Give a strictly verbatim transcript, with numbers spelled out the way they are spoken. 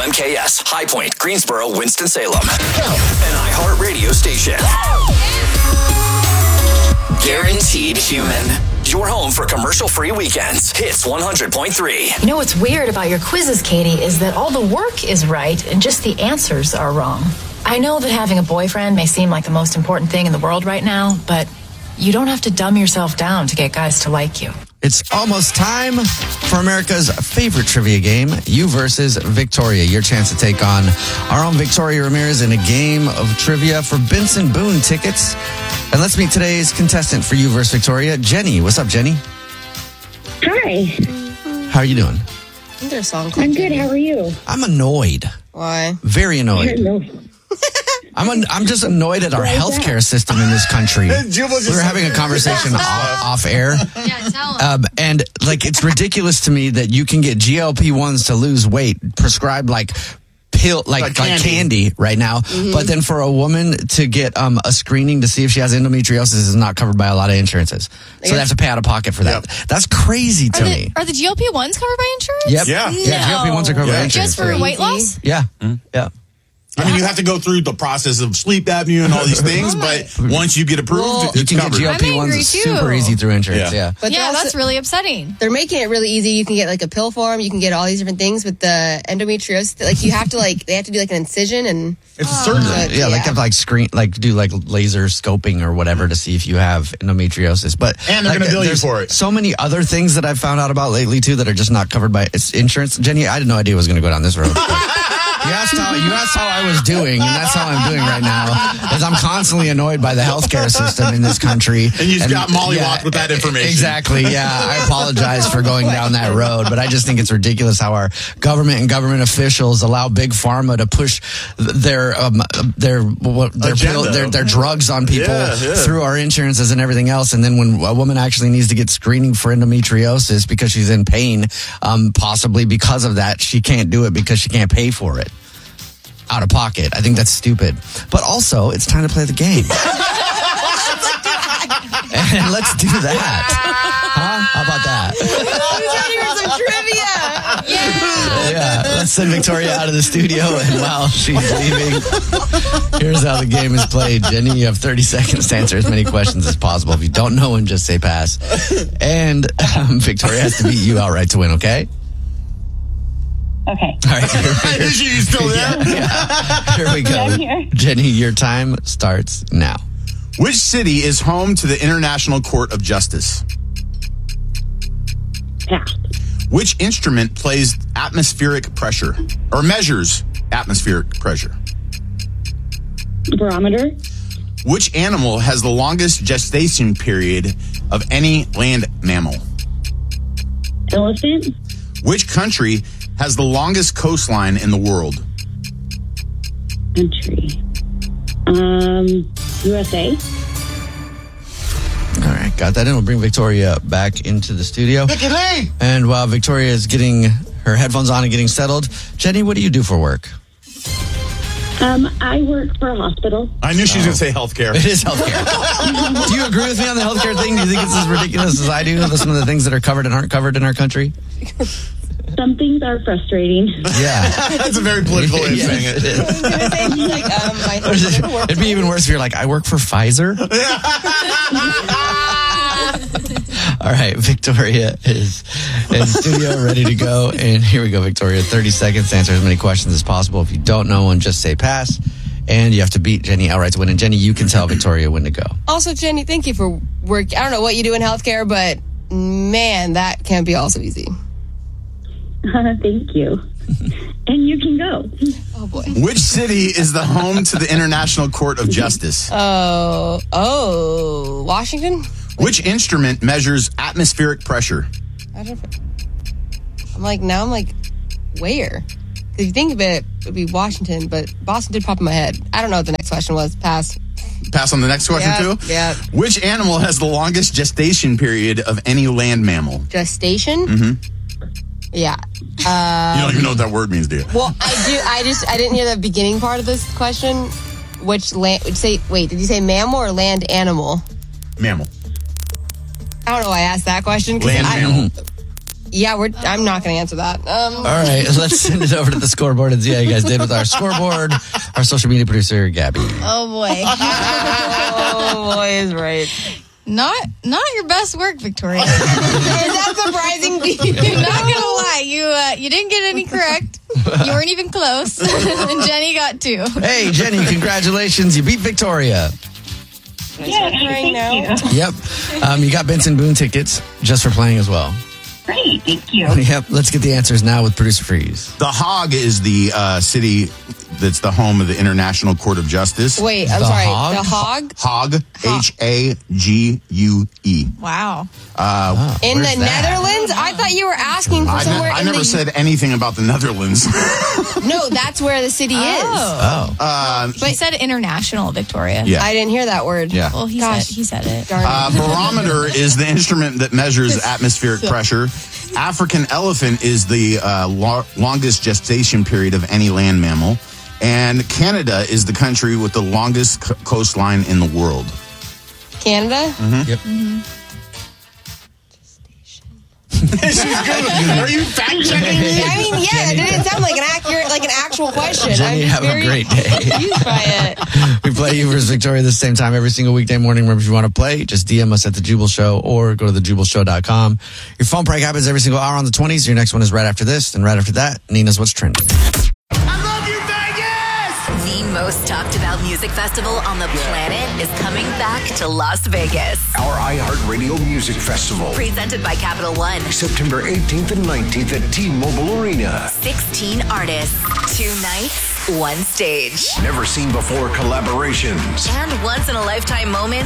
M K S, High Point, Greensboro, Winston-Salem. An iHeartRadio station. Guaranteed Human. Your home for commercial-free weekends. Hits one hundred point three. You know what's weird about your quizzes, Katie, is that all the work is right and just the answers are wrong. I know that having a boyfriend may seem like the most important thing in the world right now, but you don't have to dumb yourself down to get guys to like you. It's almost time for America's favorite trivia game, You versus Victoria. Your chance to take on our own Victoria Ramirez in a game of trivia for Benson Boone tickets. And let's meet today's contestant for You versus Victoria, Jenny. What's up, Jenny? Hi. How are you doing? There's a song called I'm good. How are you? I'm annoyed. Why? Very annoyed. Hello. I'm an, I'm just annoyed at our healthcare system in this country. We were having a conversation off, off air. Yeah, tell him. Um, and like it's ridiculous to me that you can get G L P ones to lose weight prescribed like pill like Like like candy, candy right now. Mm-hmm. But then for a woman to get um, a screening to see if she has endometriosis is not covered by a lot of insurances. So they have to pay out of pocket for that. Yep. That's crazy to Are me. the, are the G L P ones covered by insurance? Yep. Yeah. Yeah. G L P ones are covered by Yeah. insurance. Just for weight loss? Yeah. Yeah. I mean, you have to go through the process of sleep apnea and all these things, but once you get approved, Well, You it's can get covered. G L P I'm angry, ones too. super easy through insurance. Yeah. Yeah. But Yeah, they're also- that's really upsetting. They're making it really easy. You can get like a pill form. You can get all these different things with the endometriosis. Like you have to like they have to do like an incision and It's a surgery. But, Yeah, like have like screen, like do like laser scoping or whatever to see if you have endometriosis. But And they're like, gonna bill you there's for it. So many other things that I've found out about lately too that are just not covered by it's insurance. Jenny, I had no idea I was going to go down this road. You asked how you asked how I was doing, and that's how I'm doing right now. Is I'm constantly annoyed by the healthcare system in this country. And you just got mollywopped with that information. Exactly. Yeah, I apologize for going down that road, but I just think it's ridiculous how our government and government officials allow big pharma to push their um, their what, their, pill, Agenda. their their drugs on people Yeah, yeah. through our insurances and everything else. And then when a woman actually needs to get screening for endometriosis because she's in pain, um, possibly because of that, she can't do it because she can't pay for it out of pocket. I think that's stupid. But also, it's time to play the game. And let's do that. Huh? How about that? some trivia. Yeah, let's send Victoria out of the studio, and while she's leaving, here's how the game is played. Jenny, you have thirty seconds to answer as many questions as possible. If you don't know one, just say pass. And um, Victoria has to beat you outright to win, okay? Okay. All right. Here, Is she still there? yeah, here we go. Yeah, I'm here. Jenny, your time starts now. Which city is home to the International Court of Justice? Pass. Which instrument plays atmospheric pressure or measures atmospheric pressure? Barometer. Which animal has the longest gestation period of any land mammal? Elephant. Which country has the longest coastline in the world? Country. Um, U S A. All right, got that in. We'll bring Victoria back into the studio. And while Victoria is getting her headphones on and getting settled, Jenny, what do you do for work? Um, I work for a hospital. I knew she was going to say healthcare. It is healthcare. Do you agree with me on the healthcare thing? Do you think it's as ridiculous as I do? Some of the things that are covered and aren't covered in our country? Some things are frustrating. Yeah. That's a very political way of saying Yes, it. it is. like, um, my husband works It'd be even worse if you're like, I work for Pfizer. All right, Victoria is in studio, ready to go. And here we go, Victoria. thirty seconds to answer as many questions as possible. If you don't know one, just say pass. And you have to beat Jenny outright to win. And Jenny, you can tell Victoria when to go. Also, Jenny, thank you for work. I don't know what you do in healthcare, but man, that can be also easy. Uh, thank you. And you can go. Oh boy. Which city is the home to the International Court of Justice? Oh, oh, Washington. Which instrument measures atmospheric pressure? I don't. I'm like now. I'm like, where? If you think of it, it would be Washington, but Boston did pop in my head. I don't know what the next question was. Pass. Pass on the next question, Yeah, too? yeah. Which animal has the longest gestation period of any land mammal? Gestation. Mm-hmm. Yeah. you don't even know what that word means, do you? Well, I do. I just I didn't hear the beginning part of this question. Which land? Say wait. Did you say mammal or land animal? Mammal. I don't know why I asked that question. 'cause Land I, mammal. Yeah, we're. I'm not going to answer that. Um, All right, let's send it over to the scoreboard and see how you guys did with our scoreboard. Our social media producer, Gabby. Oh, boy. oh, boy, is right. Not not your best work, Victoria. Is that surprising to you? I'm not going to lie. You, uh, you didn't get any correct. You weren't even close. And Jenny got two. Hey, Jenny, congratulations. You beat Victoria. Yeah, crying now? thank you. Yep. Um, you got Benson Boone tickets just for playing as well. Great, thank you. Yep. Let's get the answers now with Producer Freeze. The Hague is the uh, city that's the home of the International Court of Justice. Wait, I'm The sorry. hog? The hog? Hague, H A G U E. Wow. Oh, In where's the that? Netherlands? I thought you were asking for I, ne- somewhere I in never the... said anything about the Netherlands. No, that's where the city is. Oh. Oh. But he said international, Victoria. Yeah. I didn't hear that word. Yeah. Well, he Gosh. said he said it. Darn Uh, it. barometer is the instrument that measures atmospheric pressure. African elephant is the uh, lo- longest gestation period of any land mammal. And Canada is the country with the longest co- coastline in the world. Canada? Yep. She's good. Are you fact checking me? I mean, yeah, it didn't sound like an accurate, like an actual question. Jenny, I'm have a very great day. confused by it. We play you versus Victoria the same time every single weekday morning. Remember, if you want to play, just D M us at The Jubal Show or go to the jubal show dot com. Your phone prank happens every single hour on the twenties. Your next one is right after this. And right after that, Nina's What's Trending. The most talked about music festival on the planet is coming back to Las Vegas. Our iHeartRadio Music Festival. Presented by Capital One. September eighteenth and nineteenth at T-Mobile Arena. sixteen artists, two nights, one stage. Never seen before collaborations. And once-in-a-lifetime moments